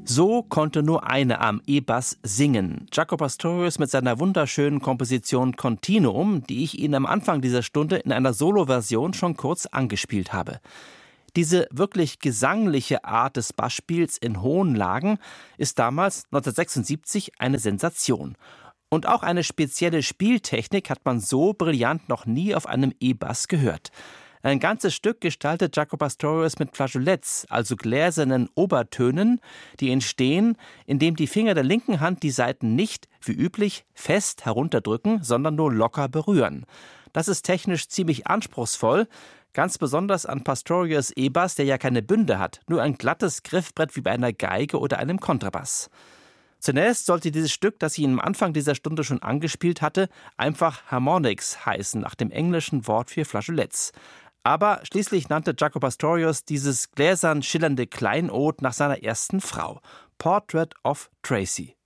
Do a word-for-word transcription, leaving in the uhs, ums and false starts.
So konnte nur eine am E-Bass singen. Jaco Pastorius mit seiner wunderschönen Komposition Continuum, die ich Ihnen am Anfang dieser Stunde in einer Solo-Version schon kurz angespielt habe. Diese wirklich gesangliche Art des Bassspiels in hohen Lagen ist damals neunzehnhundertsechsundsiebzig eine Sensation. Und auch eine spezielle Spieltechnik hat man so brillant noch nie auf einem E-Bass gehört. Ein ganzes Stück gestaltet Jaco Pastorius mit Flageolets, also gläsernen Obertönen, die entstehen, indem die Finger der linken Hand die Saiten nicht, wie üblich, fest herunterdrücken, sondern nur locker berühren. Das ist technisch ziemlich anspruchsvoll, ganz besonders an Pastorius E-Bass, der ja keine Bünde hat, nur ein glattes Griffbrett wie bei einer Geige oder einem Kontrabass. Zunächst sollte dieses Stück, das ich Ihnen am Anfang dieser Stunde schon angespielt hatte, einfach Harmonics heißen, nach dem englischen Wort für Flageolets. Aber schließlich nannte Jaco Pastorius dieses gläsern schillernde Kleinod nach seiner ersten Frau, Portrait of Tracy.